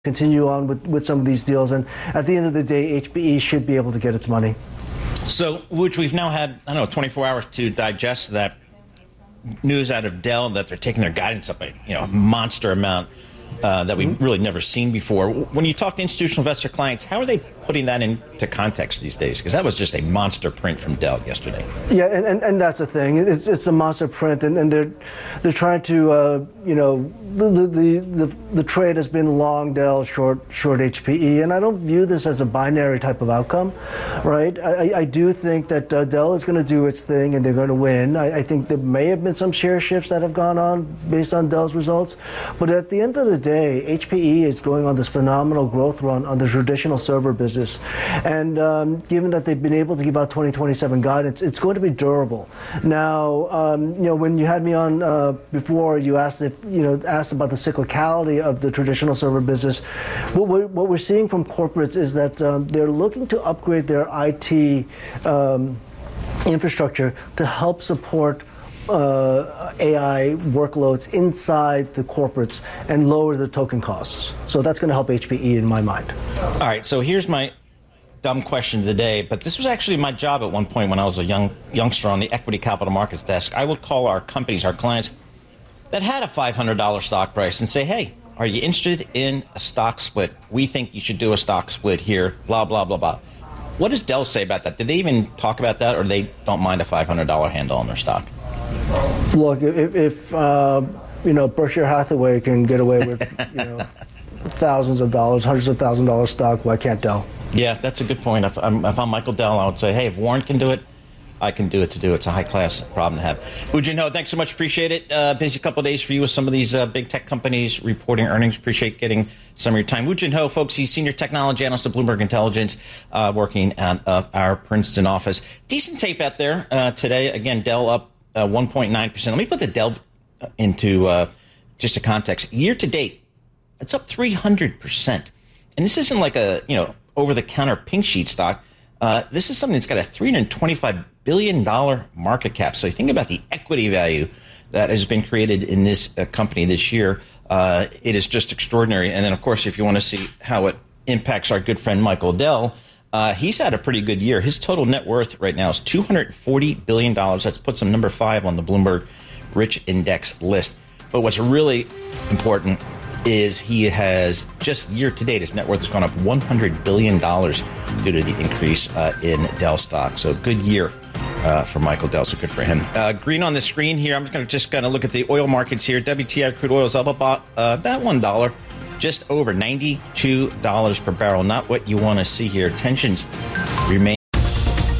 continue on with some of these deals. And at the end of the day, HPE should be able to get its money. So, which we've now had, 24 hours to digest that news out of Dell that they're taking their guidance up a monster amount that we've really never seen before. When you talk to institutional investor clients, how are they putting that into context these days? Because that was just a monster print from Dell yesterday. Yeah, and that's the thing. It's a monster print, and they're trying to the trade has been long Dell, short HPE, and I don't view this as a binary type of outcome, right? I do think that Dell is going to do its thing and they're going to win. I think there may have been some share shifts that have gone on based on Dell's results, but at the end of the day, HPE is going on this phenomenal growth run on the traditional server business, and given that they've been able to give out 2027 guidance, it's going to be durable. Now, when you had me on before, you asked about the cyclicality of the traditional server business. What we're seeing from corporates is that they're looking to upgrade their IT infrastructure to help support AI workloads inside the corporates and lower the token costs. So that's going to help HPE in my mind. All right, so here's my dumb question of the day, but this was actually my job at one point when I was a youngster on the equity capital markets desk. I would call our companies, our clients, that had a $500 stock price and say, hey, are you interested in a stock split? We think you should do a stock split here, blah, blah, blah, blah. What does Dell say about that? Did they even talk about that, or they don't mind a $500 handle on their stock? Look, if Berkshire Hathaway can get away with thousands of dollars, hundreds of thousands of dollars stock, why can't Dell? Yeah, that's a good point. If I'm Michael Dell, I would say, hey, if Warren can do it, I can do it to do it. It's a high-class problem to have. Woo Jin Ho, thanks so much. Appreciate it. Busy couple of days for you with some of these big tech companies reporting earnings. Appreciate getting some of your time. Woo Jin Ho, folks, he's Senior Technology Analyst at Bloomberg Intelligence, working out of our Princeton office. Decent tape out there today. Again, Dell up 1.9%. Let me put the Dell into just a context. Year to date, it's up 300%. And this isn't like a over-the-counter pink sheet stock. This is something that's got a $325 billion market cap. So you think about the equity value that has been created in this company this year. It is just extraordinary. And then, of course, if you want to see how it impacts our good friend Michael Dell, he's had a pretty good year. His total net worth right now is $240 billion. That puts him number 5 on the Bloomberg Rich Index list. But what's really important is he has just year to date, his net worth has gone up $100 billion due to the increase in Dell stock. So good year for Michael Dell. So good for him. Green on the screen here. I'm just going to look at the oil markets here. WTI crude oil is up about $1, just over $92 per barrel. Not what you want to see here. Tensions remain.